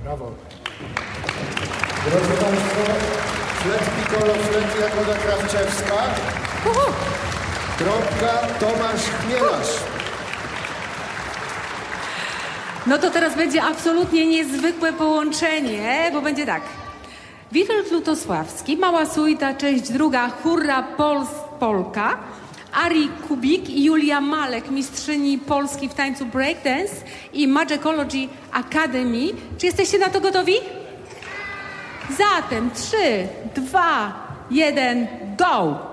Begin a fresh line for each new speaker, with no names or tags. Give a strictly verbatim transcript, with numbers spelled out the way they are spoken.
Brawo. Drodzy Państwo, flet piccolo, flet Jagoda Krawczewska,
Uhu.
trąbka Tomasz Chmielarz.
No to teraz będzie absolutnie niezwykłe połączenie, bo będzie tak. Witold Lutosławski, Mała Suita, część druga, Hurra Pols Polka, Ari Kubik i Julia Malek, mistrzyni Polski w tańcu breakdance i Magicology Academy. Czy jesteście na to gotowi? Zatem trzy, dwa, jeden, go!